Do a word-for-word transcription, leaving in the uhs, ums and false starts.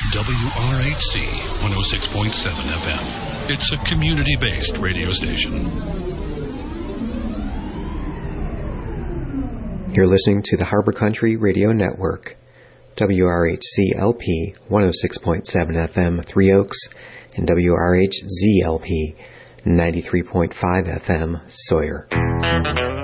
W R H C one oh six point seven F M. It's a community-based radio station. You're listening to the Harbor Country Radio Network, W R H C L P one oh six point seven F M, Three Oaks, and W R H Z L P ninety-three point five F M, Sawyer.